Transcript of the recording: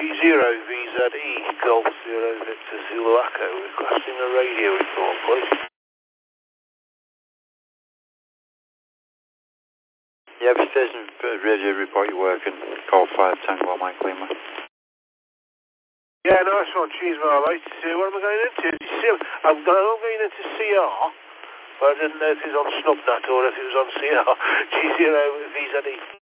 G0 VZE, Golf 0 Victor Zulu Echo, requesting a radio report, please. Yeah, station radio report you're working. Call 5 Tango Mike Lima. Yeah, nice one. Cheers, mate. What am I going into? I'm going into CR, but I didn't know if it was on Snubnut or if it was on CR. G0 VZE.